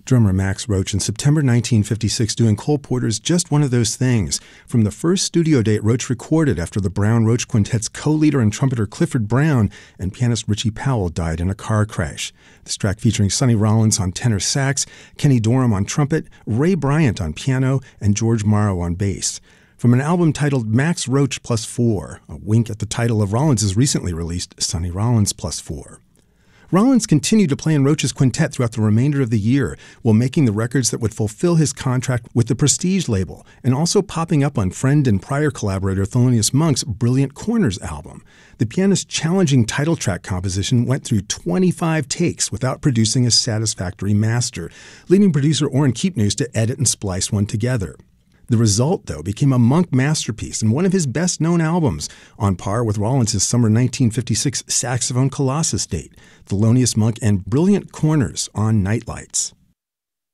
Drummer Max Roach in September 1956 doing Cole Porter's Just One of Those Things, from the first studio date Roach recorded after the Brown-Roach Quintet's co-leader and trumpeter Clifford Brown and pianist Richie Powell died in a car crash. This track featuring Sonny Rollins on tenor sax, Kenny Dorham on trumpet, Ray Bryant on piano, and George Morrow on bass. From an album titled Max Roach Plus 4, a wink at the title of Rollins' recently released Sonny Rollins Plus 4. Rollins continued to play in Roach's quintet throughout the remainder of the year, while making the records that would fulfill his contract with the Prestige label, and also popping up on friend and prior collaborator Thelonious Monk's Brilliant Corners album. The pianist's challenging title track composition went through 25 takes without producing a satisfactory master, leading producer Orrin Keepnews to edit and splice one together. The result, though, became a Monk masterpiece and one of his best-known albums, on par with Rollins' summer 1956 Saxophone Colossus date, Thelonious Monk and Brilliant Corners on Nightlights.